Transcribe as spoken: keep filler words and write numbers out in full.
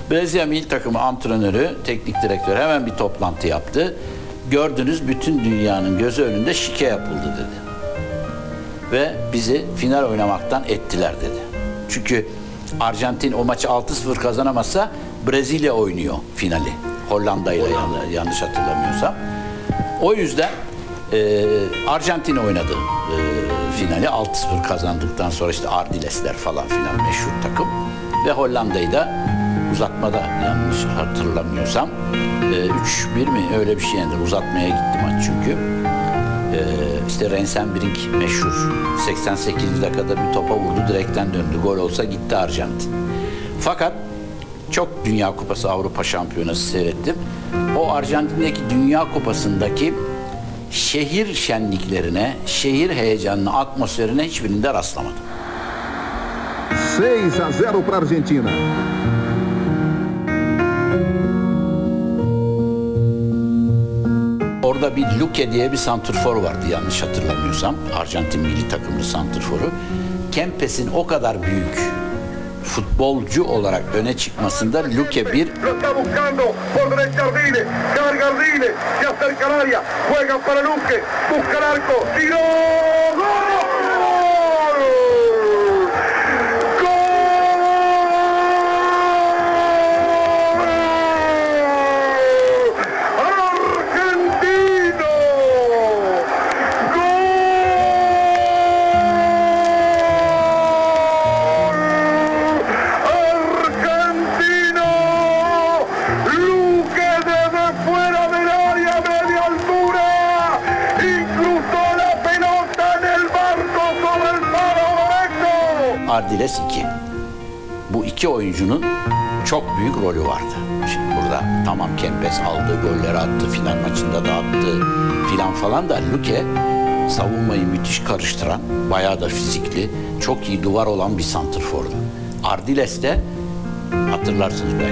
Brezilya milli takımı antrenörü, teknik direktörü hemen bir toplantı yaptı. Gördünüz, bütün dünyanın gözü önünde şike yapıldı dedi. Ve bizi final oynamaktan ettiler dedi. Çünkü Arjantin o maçı altı sıfır kazanamazsa Brezilya oynuyor finali. Hollanda ile yanlış hatırlamıyorsam. O yüzden e, Arjantin oynadı e, finali. altı sıfır kazandıktan sonra işte Ardilesler falan filan meşhur takım. Ve Hollanda'yı da uzatmada, yanlış hatırlamıyorsam üç bir mi öyle bir şey, yani uzatmaya gitti maç çünkü. Ee, işte Rensenbrink meşhur seksen sekiz dakikada bir topa vurdu, direkten döndü, gol olsa gitti Arjantin. Fakat çok Dünya Kupası, Avrupa Şampiyonası seyrettim. O Arjantin'deki Dünya Kupası'ndaki şehir şenliklerine, şehir heyecanına, atmosferine hiçbirinde rastlamadım. seis a zero para Argentina. Orada bir Luque diye bir santrfor vardı yanlış hatırlamıyorsam. Arjantin milli takımlı santrforu. Kempes'in o kadar büyük futbolcu olarak öne çıkmasında Luque bir. Ardiles iki. Bu iki oyuncunun çok büyük rolü vardı. Şimdi burada tamam Kempes aldığı golleri attı, final maçında da attı filan falan da Luque savunmayı müthiş karıştıran, bayağı da fizikli, çok iyi duvar olan bir santrfordu. Ardiles de hatırlarsınız belki.